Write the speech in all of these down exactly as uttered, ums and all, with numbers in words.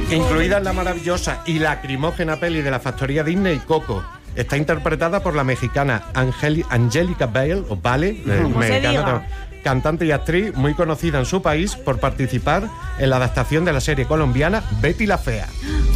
incluida en la maravillosa y lacrimógena peli de la factoría Disney, Coco. Está interpretada por la mexicana Angeli- Angélica Bale, o Vale, eh, mexicana, cantante y actriz muy conocida en su país por participar en la adaptación de la serie colombiana Betty la Fea.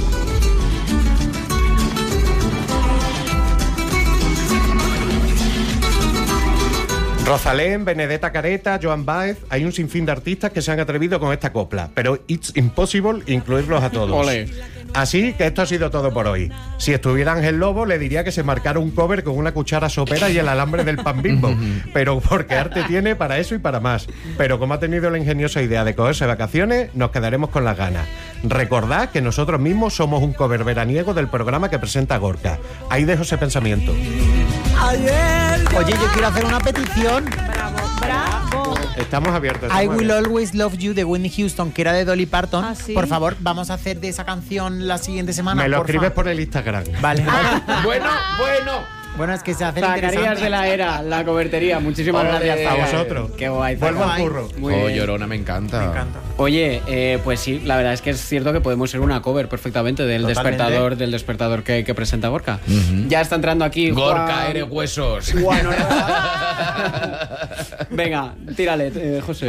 Rosalén, Benedetta Careta, Joan Baez, hay un sinfín de artistas que se han atrevido con esta copla, pero it's impossible incluirlos a todos. Ole. Así que esto ha sido todo por hoy. Si estuviera Ángel Lobo, le diría que se marcara un cover con una cuchara sopera y el alambre del pan Bimbo, pero porque arte tiene para eso y para más. Pero como ha tenido la ingeniosa idea de cogerse vacaciones, nos quedaremos con las ganas. Recordad que nosotros mismos somos un cover veraniego del programa que presenta Gorka. Ahí dejo ese pensamiento. Oye, yo quiero hacer una petición. Bravo, bravo. Estamos abiertos. I estamos Will abiertos. Always Love You de Whitney Houston, que era de Dolly Parton. ¿Ah, sí? Por favor, vamos a hacer de esa canción la siguiente semana. Me lo porfa. escribes por el Instagram. Vale. Bueno, bueno. Bueno, es que se hace Zacarías interesante. de la Era, la cobertería. Muchísimas Ole, gracias a Zaca. vosotros. Qué guay. Vuelvo Zaca. al curro. Muy Oh, bien. Llorona, me encanta. Me encanta. Oye, eh, pues sí, la verdad es que es cierto que podemos ser una cover perfectamente del Totalmente. despertador, del despertador que, que presenta Gorka. Ya está entrando aquí Gorka, Juan- eres huesos. Juan Orra. Venga, tírale, eh, José.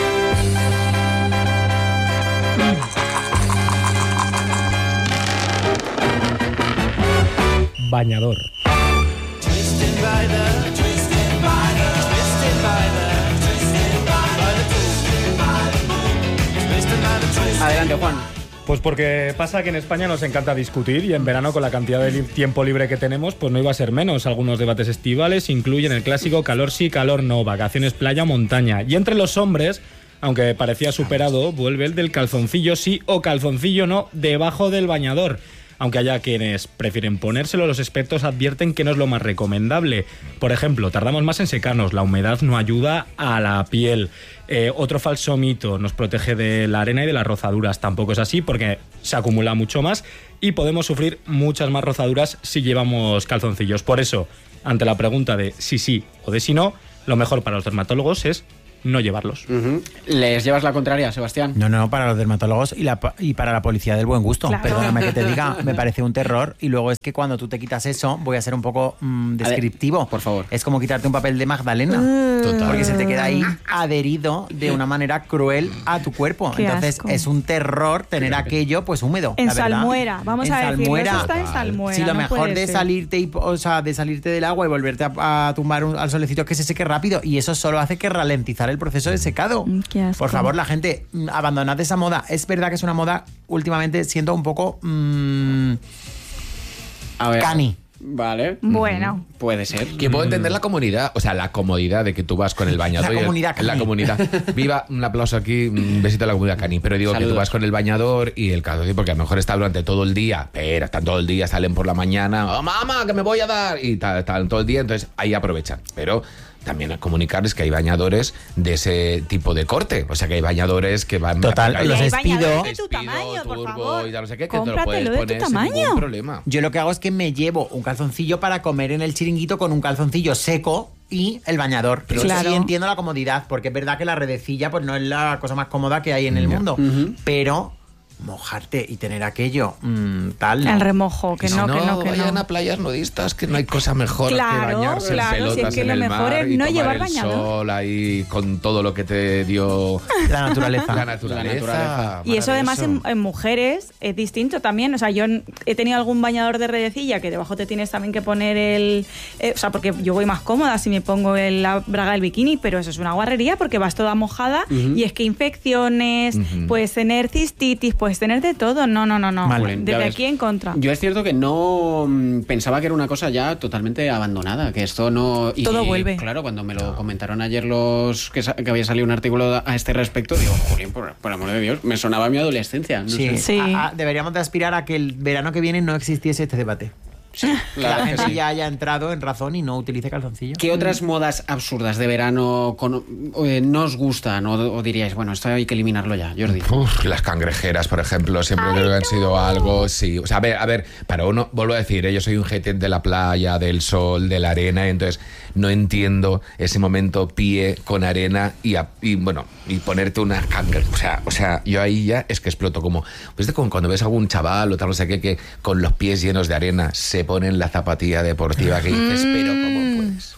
Bañador. Adelante, Juan. Pues porque pasa que en España nos encanta discutir y en verano con la cantidad de li- tiempo libre que tenemos pues no iba a ser menos. Algunos debates estivales incluyen el clásico calor sí, calor no, vacaciones playa, montaña. Y entre los hombres, aunque parecía superado, vuelve el del calzoncillo sí o calzoncillo no debajo del bañador. Aunque haya quienes prefieren ponérselo, los expertos advierten que no es lo más recomendable. Por ejemplo, tardamos más en secarnos, la humedad no ayuda a la piel. Eh, otro falso mito, nos protege de la arena y de las rozaduras. Tampoco es así porque se acumula mucho más y podemos sufrir muchas más rozaduras si llevamos calzoncillos. Por eso, ante la pregunta de si sí o de si no, lo mejor para los dermatólogos es no llevarlos. Ujú. ¿Les llevas la contraria, Sebastián? No, no, para los dermatólogos y, la, y para la policía del buen gusto. Claro. Perdóname que te diga, me parece un terror. Y luego es que cuando tú te quitas eso, voy a ser un poco mm, descriptivo. Por favor. Es como quitarte un papel de Magdalena. Total. Porque se te queda ahí adherido de una manera cruel a tu cuerpo. Qué Entonces asco. es un terror tener aquello pues húmedo. En la verdad. salmuera, vamos En a decirlo, salmuera. eso está en salmuera. Si lo no mejor puede de ser. salirte y, o sea, de salirte del agua y volverte a, a tumbar un- al solecito es que se seque rápido y eso solo hace que ralentizar el proceso de secado. Mm, qué asco. Por favor, la gente, mm, abandonad esa moda. Es verdad que es una moda últimamente siendo un poco mmm, A ver. cani. Vale. Bueno, Puede ser. Que puedo entender la comunidad, o sea, la comodidad de que tú vas con el bañador. La y el- comunidad La cani. comunidad. Viva, un aplauso aquí, un besito a la comunidad cani. Pero digo que Saludos. tú vas con el bañador y el calzoncillo, porque a lo mejor está durante todo el día, pero están todo el día, salen por la mañana, ¡oh, mamá, que me voy a dar! Y tal, están todo el día, entonces ahí aprovechan. Pero también a comunicarles que hay bañadores de ese tipo de corte. O sea, que hay bañadores que van... Total, hay los hay despido. bañadores de tu despido, tamaño, por turbo favor. y tal, no sé qué, que te lo puedes Cómpratelo de tu poner sin tamaño. ningún problema. Yo lo que hago es que me llevo un calzoncillo para comer en el chiringuito con un calzoncillo seco y el bañador. Pero Claro. sí entiendo la comodidad, porque es verdad que la redecilla pues no es la cosa más cómoda que hay en el Ya. mundo. Pero mojarte y tener aquello mm, tal. ¿no? el remojo, que Y si no, que no, que vayan no. a playas nudistas, que no hay cosa mejor Claro, que bañarse claro, en si es pelotas que en lo el mejor mar es y no tomar llevar el bañador. sol ahí con todo lo que te dio La naturaleza. la naturaleza. naturaleza. Y eso además en, Maravilloso. en mujeres es distinto también. O sea, yo n- he tenido algún bañador de redecilla que debajo te tienes también que poner el... eh, o sea, porque yo voy más cómoda si me pongo el- la braga del bikini, pero eso es una guarrería porque vas toda mojada y es que infecciones, Ujú. puedes tener cistitis, puedes tener de todo. No, no, no, no. Vale. Ya Desde ves. aquí en contra. Yo es cierto que no mm, pensaba que era una cosa ya totalmente abandonada, que esto no... y, Todo vuelve. Claro, cuando me lo comentaron ayer los que, sa- que había salido un artículo a este respecto, digo, Jolín, por, por amor de Dios, me sonaba a mi adolescencia. No Sí, sé. Sí. A- a- deberíamos de aspirar a que el verano que viene no existiese este debate. Sí, Que la la verdad que gente sí. ya haya entrado en razón y no utilice calzoncillo. ¿Qué otras modas absurdas de verano con- eh, no os gustan o, o diríais, bueno, esto hay que eliminarlo ya, Jordi? Uf, las cangrejeras, por ejemplo, siempre creo que han sido algo, sí. O sea, a ver, a ver, para uno, vuelvo a decir, ¿eh? Yo soy un gente de la playa, del sol, de la arena, entonces no entiendo ese momento pie con arena y, a, y bueno, y ponerte una cangre. O sea, o sea, yo ahí ya es que exploto como... ¿Viste como cuando ves a algún chaval o tal, no sé qué, que con los pies llenos de arena se ponen la zapatilla deportiva que dices, pero ¿cómo puedes?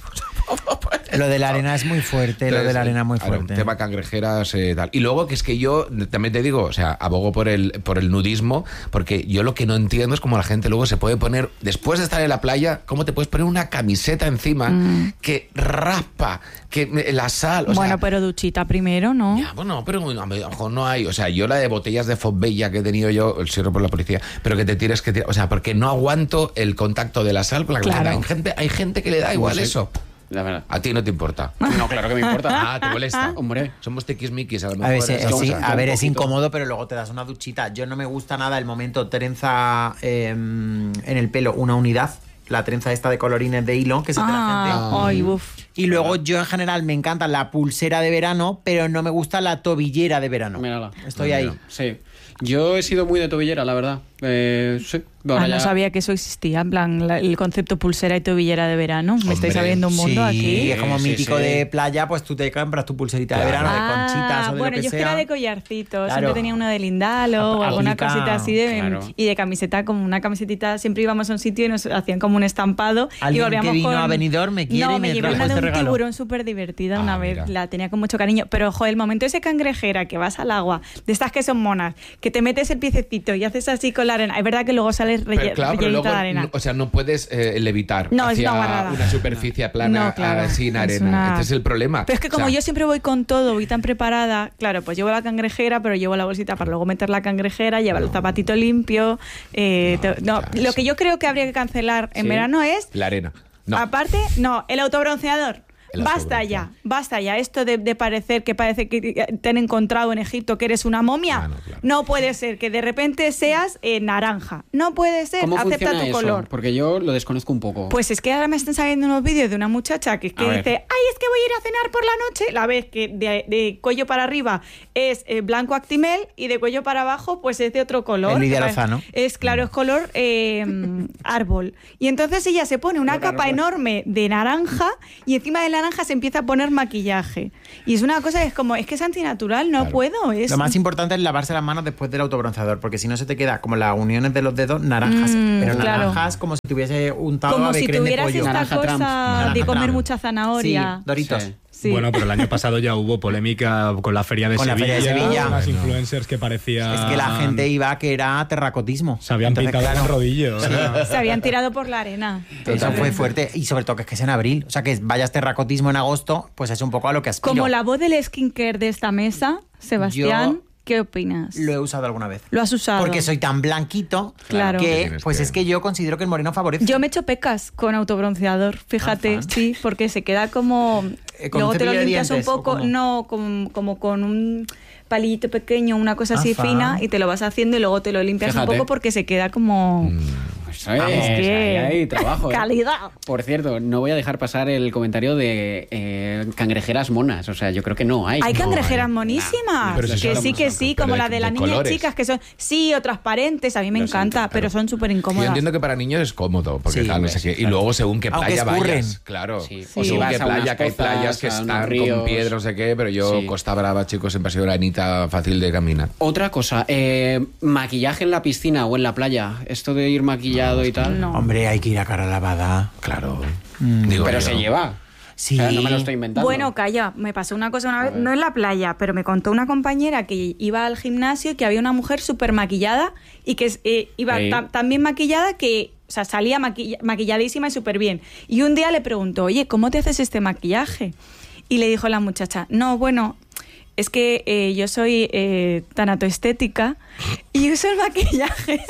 Lo de la arena es muy fuerte, Entonces, lo de la arena es muy claro, fuerte. tema cangrejeras, eh, tal. Y luego que es que yo también te digo, o sea, abogo por el, por el nudismo, porque yo lo que no entiendo es cómo la gente luego se puede poner, después de estar en la playa, cómo te puedes poner una camiseta encima Mm. que raspa, que me- la sal, o bueno, sea... pero duchita primero, ¿no? Ya, bueno, pero a lo mejor no hay. O sea, yo la de botellas de Fosbella que he tenido yo, el cierro por la policía, pero que te tires que tirar. O sea, porque no aguanto el contacto de la sal con la Claro. camiseta. Hay gente, hay gente que le da igual Sí. eso. La verdad. A ti no te importa. No, claro que me importa. Ah, te molesta. Hombre. Somos tiquismiquis, a lo A mejor. ver, sí, esas sí, cosas. a ver, un es poquito. incómodo, pero luego te das una duchita. Yo no me gusta nada el momento trenza eh, en el pelo una unidad, la trenza esta de colorines de hilo que se te la gente. Ah, ay, uf. Y luego yo en general me encanta la pulsera de verano, pero no me gusta la tobillera de verano. Mírala. Estoy Ah, ahí. mira. Sí. Yo he sido muy de tobillera, la verdad. Eh, sí. Ahora Ah, no ya- sabía que eso existía, en plan, la- el concepto pulsera y tobillera de verano. Me estáis Hombre, abriendo un mundo Sí, aquí. es como Sí, mítico sí. de playa, pues tú te compras tu pulserita de Claro. verano, de Ah, conchitas o de bueno, lo que yo es que sea. era de collarcitos, Claro. siempre tenía uno de lindalo o alguna Aplica- cosita así de, Claro. y de camiseta, como una camisetita, siempre íbamos a un sitio y nos hacían como un estampado y Alguien volvíamos que vino con... a Benidorm me quiere no, y me llevé trajo una de este un regalo. tiburón súper divertida Ah, una vez, mira. la tenía con mucho cariño, pero joder, el momento ese cangrejera que vas al agua, de estas que son monas, que te metes el piececito y haces así con la arena, es verdad que luego sales relle- Pero, claro, pero rellenita luego, de arena. no- o sea, no puedes eh, levitar No, es hacia una guarrada. una superficie plana No, claro, ah, sin es arena. una- Este es el problema. Pero es que O como sea, yo siempre voy con todo, voy tan preparada, claro, pues llevo la cangrejera, pero llevo la bolsita para luego meter la cangrejera, llevar el zapatito limpio. eh, No, te- no, ya, lo sí. que yo creo que habría que cancelar en Sí. verano es, La arena. No. aparte, no, el autobronceador. El Basta autobronceador. ya, basta ya. Esto de, de parecer que parece que te han encontrado en Egipto que eres una momia. Ah, no, claro. No puede ser que de repente seas eh, naranja. No puede ser. ¿Cómo Acepta funciona tu eso? color. Porque yo lo desconozco un poco. Pues es que ahora me están saliendo unos vídeos de una muchacha que, que A ver. dice, ay, es que voy a ir a cenar por la noche. La ves que de, de cuello para arriba es eh, blanco actimel y de cuello para abajo pues es de otro color. Es Lidia Que Lozano. Es claro, es color eh, árbol. Y entonces ella se pone una Color capa árbol. enorme de naranja y encima de la naranja se empieza a poner maquillaje. Y es una cosa que es como, es que es antinatural, no Claro. puedo. Es... Lo más importante es lavarse las manos después del autobronceador, porque si no se te queda como las uniones de los dedos naranjas. Mm, pero claro. naranjas como si tuviese untado como a si becrén de tuvieras pollo. esta Naranja cosa Trump. de Naranja comer Trump. mucha zanahoria. Sí, Doritos. Sí. Sí. Bueno, pero el año pasado ya hubo polémica con la Feria de Con la Sevilla. Feria de Sevilla. Unas Bueno. influencers que parecían... Es que la gente iba que era terracotismo. Se habían Entonces, pintado claro, el rodillo. o sea. Se habían tirado por la arena. Eso fue fuerte. Y sobre todo que es que es en abril. O sea, que vayas terracotismo en agosto, pues es un poco a lo que aspiro. Como la voz del skincare de esta mesa, Sebastián, Yo ¿qué opinas? Lo he usado alguna vez. Lo has usado. Porque soy tan blanquito Claro. Que que, tienes pues que- es que yo considero que el moreno favorece. Yo me echo pecas con autobronceador, fíjate, Ah, fan. sí, porque se queda como... Eh, ¿con Luego un te lo cepillo de limpias un dientes o poco, cómo? no, como, como con un palillito pequeño, una cosa así Ah, fan. fina, y te lo vas haciendo y luego te lo limpias Fíjate. un poco porque se queda como... Pues, Vamos, es que- ahí hay trabajo. ¿eh? Calidad. Por cierto, no voy a dejar pasar el comentario de eh, cangrejeras monas. O sea, yo creo que no hay. Hay No cangrejeras hay. monísimas, Nah, Pero si que son- sí, que sí, pero como de- la de de las niñas colores. chicas, que son, sí, o transparentes, a mí me Lo encanta, siento, pero claro. son súper Yo incómodas. entiendo que para niños es cómodo, porque Sí, tal, no sé ves, qué. Y claro. luego según qué Aunque playa escurren. vayas, claro. Sí. O Sí. según Vas qué a unas playa, que hay pozas, playas que a unos están ríos. con piedras, no sé qué, pero yo Sí. Costa Brava, chicos, siempre ha sido una anita fácil de caminar. Otra cosa, eh, maquillaje en la piscina o en la playa. Esto de ir maquillado y tal. No. Hombre, hay que ir a cara lavada. Claro. Mm. Digo Pero yo. se lleva. Sí. O sea, no me lo estoy inventando. Bueno, calla, me pasó una cosa una vez, no en la playa, pero me contó una compañera que iba al gimnasio y que había una mujer súper maquillada y que eh, iba Sí. ta- tan bien maquillada que, o sea, salía maquilla- maquilladísima y súper bien. Y un día le preguntó, oye, ¿cómo te haces este maquillaje? Y le dijo la muchacha, no, bueno, es que eh, yo soy eh, tanatoestética y uso el maquillaje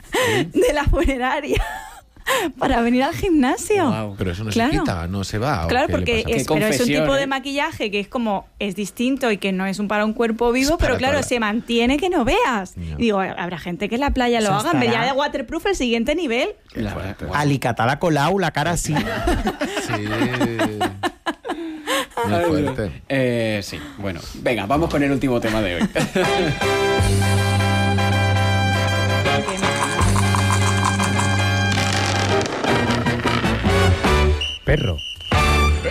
de la funeraria para venir al gimnasio. Guau. Pero eso no Claro. se quita, no se va. ¿o Claro, qué le porque pasa? es, Qué pero es un confesión, tipo de ¿eh? maquillaje que es como, es distinto y que no es un para un cuerpo vivo, Es para pero claro, toda la- se mantiene que no veas. Ya. Y digo, habrá gente que en la playa lo Eso haga, en vez estará- ya de waterproof el siguiente nivel. La verdad, guau. Alicatada colau, la cara así. Sí. Muy fuerte. Eh, sí, bueno. Venga, vamos con el último tema de hoy. Perro.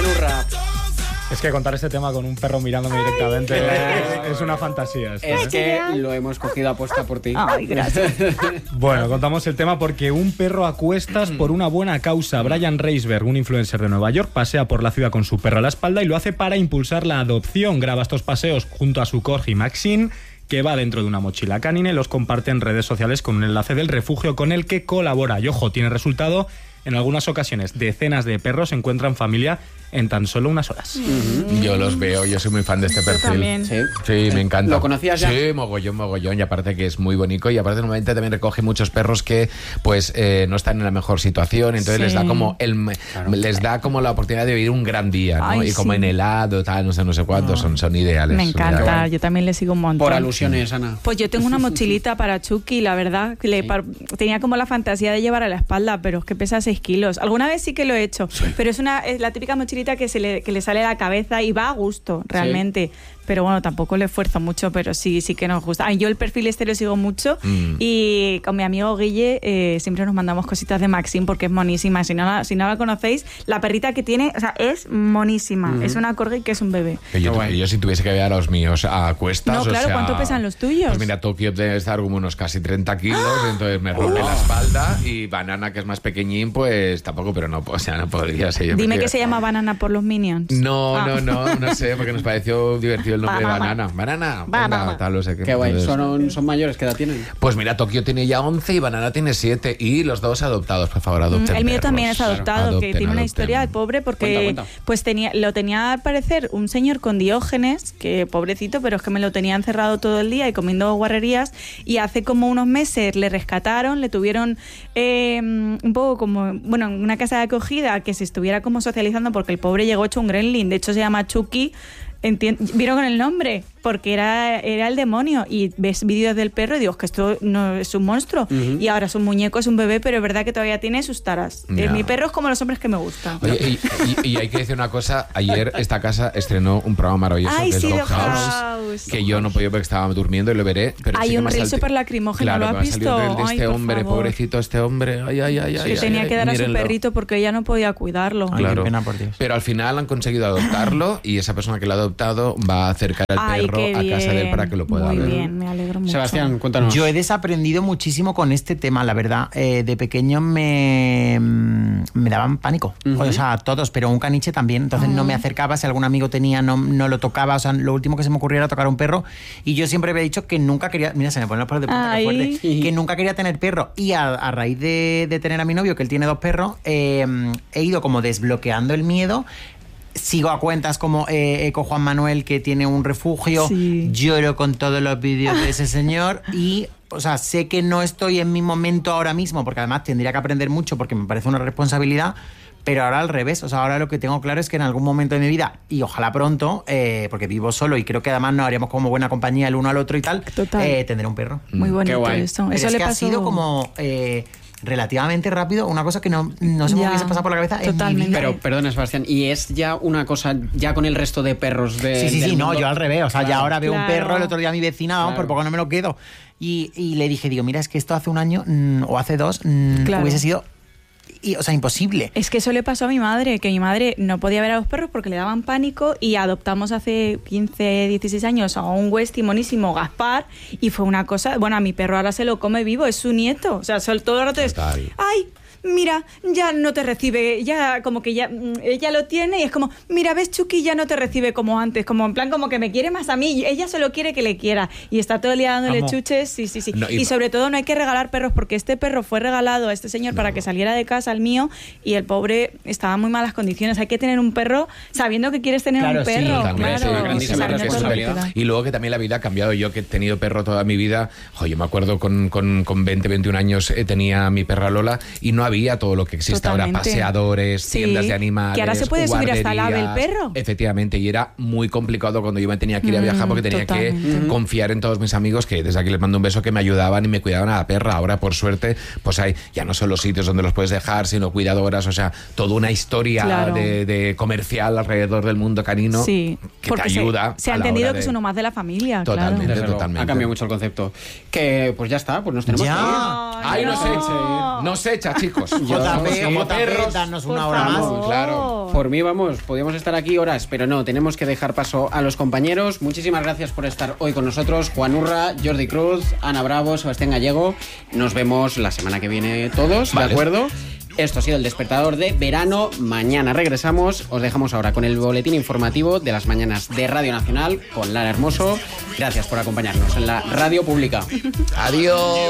Malurra. Es que contar este tema con un perro mirándome directamente es, es una fantasía. Esto, Es ¿eh? que lo hemos cogido a posta por ti. Ay, gracias. Bueno, contamos el tema porque un perro a cuestas por una buena causa. Brian Reisberg, un influencer de Nueva York, pasea por la ciudad con su perro a la espalda y lo hace para impulsar la adopción. Graba estos paseos junto a su corgi Maxine, que va dentro de una mochila canina, y los comparte en redes sociales con un enlace del refugio con el que colabora. Y ojo, tiene resultado. En algunas ocasiones, decenas de perros encuentran familia en tan solo unas horas. Mm. Yo los veo, yo soy muy fan de este Yo perfil. también. Sí. Sí, me encanta. ¿Lo conocías ya? Sí, mogollón, mogollón. Y aparte que es muy bonito. Y aparte normalmente también recoge muchos perros que pues eh, no están en la mejor situación. Entonces Sí. les da como el les da como la oportunidad de vivir un gran día, ¿no? Ay, y como sí. en helado, tal, no sé, no sé cuántos, son, son ideales. Me son encanta, ideales. yo también le sigo un montón. Por alusiones, Ana. Pues yo tengo una mochilita para Chucky, la verdad. Que le par- tenía como la fantasía de llevar a la espalda, pero es que pesa seis kilos. Alguna vez sí que lo he hecho, pero es una es la típica mochilita que se le, que le sale a la cabeza y va a gusto, realmente. Pero bueno, tampoco le esfuerzo mucho, pero sí, sí que nos gusta. Ah, yo el perfil este lo sigo mucho Mm. y con mi amigo Guille eh, siempre nos mandamos cositas de Maxine porque es monísima. Si no la, si no la conocéis, la perrita que tiene, o sea, es monísima. Mm. Es una corgi que es un bebé. Que yo, Qué guay. yo si tuviese que ver a los míos a cuestas, No, o claro, sea, ¿cuánto pesan los tuyos? Pues mira, Tokio debe estar como unos casi treinta kilos, ¡Ah! entonces me rompe la espalda, y Banana, que es más pequeñín, pues tampoco, pero no, o sea, no podría ser. Yo Dime prefiero- que se llama Banana por los Minions. No, Ah. no, no, no sé, porque nos pareció divertido el nombre de Banana. Banana. Banana, Banana. venga, tal, no sé qué. Qué guay. Entonces- ¿Son, ¿Son mayores? ¿Qué edad tienen? Pues mira, Tokio tiene ya once y Banana tiene siete, y los dos adoptados, por favor, adopten Mm, el mío perros. también es adoptado, Claro. que Adopten, tiene una adopten. historia de pobre porque Cuenta, cuenta. pues tenía lo tenía al parecer un señor con Diógenes, que pobrecito, pero es que me lo tenía encerrado todo el día y comiendo guarrerías, y hace como unos meses le rescataron, le tuvieron eh, un poco como, bueno, en una casa de acogida que se estuviera como socializando porque el pobre llegó hecho un gremlin, de hecho se llama Chucky. Entien- ¿Vieron con el nombre? Porque era, era el demonio. Y ves vídeos del perro y digo, es que esto no es un monstruo. Ujú. Y ahora es un muñeco, es un bebé, pero es verdad que todavía tiene sus taras. Eh, Ya. mi perro es como los hombres que me gustan. Oye, y, y- y hay que decir una cosa, ayer esta casa estrenó un programa maravilloso Ay, que es sí, Dog Dog House, House. que yo no podía porque estaba durmiendo y lo veré. Pero Hay sí que un me ha reel salti- súper lacrimógeno, claro, ¿lo que has me ha salido un visto? reel de este Ay, por hombre, favor. pobrecito este hombre. Ay, ay, ay, ay, Se tenía ay, que dar a su mírenlo. perrito porque ella no podía cuidarlo. Ay, Claro. qué pena por Dios. Pero al final han conseguido adoptarlo, y esa persona que lo ha adoptado va a acercar al Ay, perro qué a casa de él para que lo pueda Muy ver. bien, me alegro mucho. Sebastián, cuéntanos. Yo he desaprendido muchísimo con este tema, la verdad. Eh, de pequeño me, me daban pánico. Ujú. O sea, todos, pero un caniche también. Entonces no me acercaba. Si algún amigo tenía, no, no lo tocaba. O sea, lo último que se me ocurría era tocar a un perro. Y yo siempre había dicho que nunca quería. Mira, se me ponen los pelos de punta, qué Ay. fuerte. Que nunca quería tener perro. Y a, a raíz de, de tener a mi novio, que él tiene dos perros, eh, he ido como desbloqueando el miedo. Sigo a cuentas como eh, Eco Juan Manuel, que tiene un refugio. Sí. Lloro con todos los vídeos de ese señor. Y, o sea, sé que no estoy en mi momento ahora mismo, porque además tendría que aprender mucho porque me parece una responsabilidad. Pero ahora al revés, o sea, ahora lo que tengo claro es que en algún momento de mi vida, y ojalá pronto, eh, porque vivo solo y creo que además nos haríamos como buena compañía el uno al otro y tal, Total. eh, tendré un perro. Muy bonito guay. eso. Pero Eso es le que pasó. ha sido como eh, relativamente rápido, una cosa que no, no se me Ya, hubiese pasado por la cabeza en mi totalmente. vida. Pero, perdona, Sebastián, ¿y es ya una cosa, ya con el resto de perros de Sí, sí, del sí, no, mundo? yo al revés. O sea, ya Claro. ahora veo Claro. un perro, el otro día mi vecina, vamos, Claro. por poco no me lo quedo. Y, y le dije, digo, mira, es que esto hace un año mm, o hace dos mm, Claro. hubiese sido, y, o sea, imposible. Es que eso le pasó a mi madre, que mi madre no podía ver a los perros porque le daban pánico, y adoptamos hace quince, dieciséis años a un Westie monísimo, Gaspar, y fue una cosa, bueno, a mi perro ahora se lo come vivo, es su nieto, o sea, sol- todo el rato es, Total. ay, mira, ya no te recibe, ya como que ya mm, ella lo tiene y es como, mira, ves, Chucky ya no te recibe como antes, como en plan como que me quiere más a mí, y ella solo quiere que le quiera, y está todo el día dándole Amo. chuches, sí, sí, sí. No, y- y, sobre todo no hay que regalar perros porque este perro fue regalado a este señor para que saliera de casa, al mío, y el pobre estaba en muy malas condiciones. Hay que tener un perro sabiendo que quieres tener Claro, un sí, perro, Totalmente, claro, grandísima sabiendo todo lo que te responsabilidad. da. Y luego que también la vida ha cambiado. Yo que he tenido perro toda mi vida, jo, yo me acuerdo con, con, con veinte, veintiún años eh, tenía mi perra Lola y no había todo lo que existe ahora, Totalmente. paseadores, Sí, tiendas de animales, que ahora se puede subir hasta el ave el guarderías. perro. Efectivamente, y era muy complicado cuando yo me tenía que ir a viajar Mm, porque tenía totalmente. que confiar en todos mis amigos, que desde aquí les mando un beso, que me ayudaban y me cuidaban a la perra. Ahora, por suerte, pues hay ya no solo sitios donde los puedes dejar, sino cuidadoras, o sea, toda una historia Claro. de, de comercial alrededor del mundo canino Sí, que te porque se- ayuda. Se, ha a la entendido hora que de- es uno más de la familia, Totalmente. claro. Desde luego, totalmente. ha cambiado mucho el concepto. Que pues ya está, pues nos tenemos Ya. que ir. Ay, Ay, nos no. echa, nos echa, chicos. J P, como J P, perros. danos Por una hora más. favor. Claro. Por mí, vamos, podríamos estar aquí horas, pero no, tenemos que dejar paso a los compañeros. Muchísimas gracias por estar hoy con nosotros. Juan Urra, Jordi Cruz, Ana Bravo, Sebastián Gallego. Nos vemos la semana que viene todos, Vale. ¿de acuerdo? Esto ha sido el despertador de verano. Mañana regresamos. Os dejamos ahora con el boletín informativo de las mañanas de Radio Nacional con Lara Hermoso. Gracias por acompañarnos en la radio pública. Adiós.